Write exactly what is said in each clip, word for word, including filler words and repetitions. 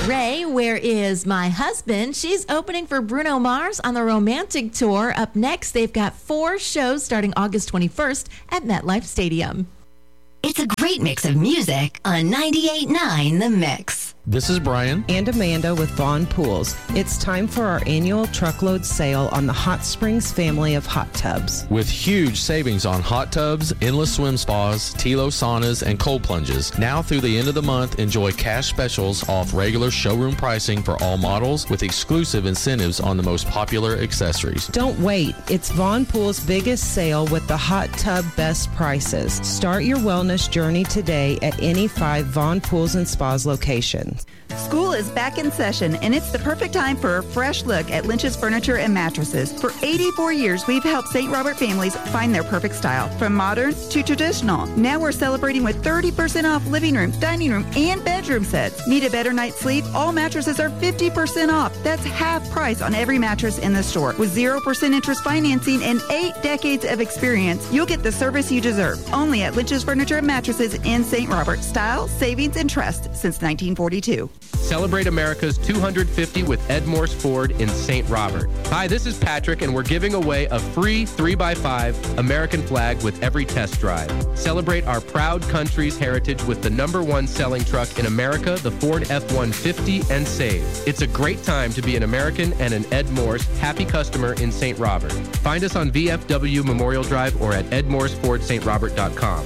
Ray, Where Is My Husband? She's opening for Bruno Mars on the Romantic Tour. Up next, they've got four shows starting August twenty-first at MetLife Stadium. It's a great mix of music on ninety-eight point nine The Mix. This is Brian and Amanda with Vaughn Pools. It's time for our annual truckload sale on the Hot Springs family of hot tubs. with huge savings on hot tubs, endless swim spas, Tilo saunas, and cold plunges. Now through the end of the month, enjoy cash specials off regular showroom pricing for all models with exclusive incentives on the most popular accessories. Don't wait. It's Vaughn Pool's biggest sale with the hot tub best prices. Start your wellness journey today at any five Vaughn Pools and Spas locations. School is back in session, and it's the perfect time for a fresh look at Lynch's Furniture and Mattresses. For eighty-four years, we've helped Saint Robert families find their perfect style, from modern to traditional. Now we're celebrating with thirty percent off living room, dining room, and bedroom sets. Need a better night's sleep? All mattresses are fifty percent off. That's half price on every mattress in the store. With zero percent interest financing and eight decades of experience, you'll get the service you deserve. Only at Lynch's Furniture and Mattresses in Saint Robert. Style, savings, and trust since nineteen forty-two. Celebrate America's two hundred fifty with Ed Morse Ford in Saint Robert. Hi, this is Patrick, and we're giving away a free three by five American flag with every test drive. Celebrate our proud country's heritage with the number one selling truck in America, the Ford F one fifty, and save. It's a great time to be an American and an Ed Morse happy customer in Saint Robert. Find us on V F W Memorial Drive or at ed morse ford st robert dot com.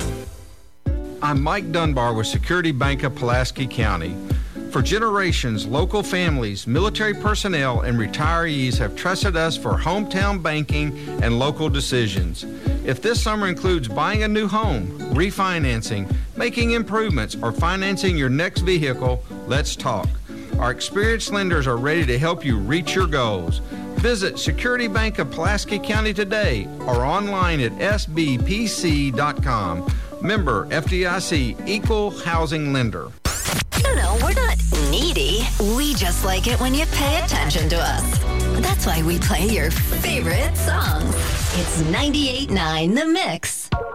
I'm Mike Dunbar with Security Bank of Pulaski County. For generations, local families, military personnel, and retirees have trusted us for hometown banking and local decisions. If this summer includes buying a new home, refinancing, making improvements, or financing your next vehicle, let's talk. Our experienced lenders are ready to help you reach your goals. Visit Security Bank of Pulaski County today or online at s b p c dot com. Member F D I C, Equal Housing Lender. No, no, we're not needy. We just like it when you pay attention to us. That's why we play your favorite songs. It's ninety-eight point nine The Mix.